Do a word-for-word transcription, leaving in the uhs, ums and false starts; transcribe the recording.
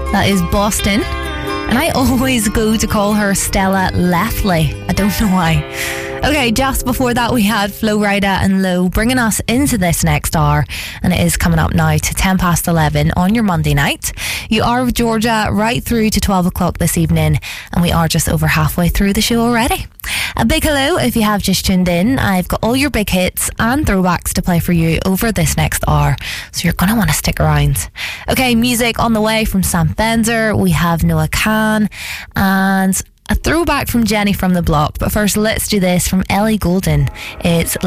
That is Boston. And I always go to call her Stella Leftley. I don't know why. Okay, just before that we had Flo Rida and Low bringing us into this next hour, and it is coming up now to ten past eleven on your Monday night. You are with Georgia right through to twelve o'clock this evening, and we are just over halfway through the show already. A big hello if you have just tuned in. I've got all your big hits and throwbacks to play for you over this next hour, so you're going to want to stick around. Okay, music on the way from Sam Benzer. We have Noah Khan and a throwback from Jenny from the Block. But first, let's do this from Ellie Goulding. It's